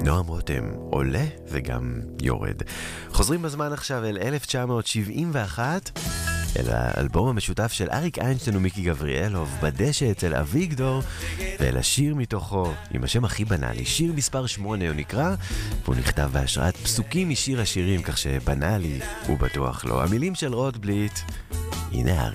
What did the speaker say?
נועם רותם עולה וגם יורד. חוזרים בזמן עכשיו אל 1971, אל האלבום המשותף של אריק איינשטיין ומיקי גבריאלוב, בדשא אצל אביגדור, ואל השיר מתוכו עם השם הכי בנאלי, שיר מספר 8 הוא נקרא, והוא נכתב בהשראת פסוקים משיר השירים, כך שבנאלי הוא בטוח לא. המילים של רוטבליט, הנה אריק.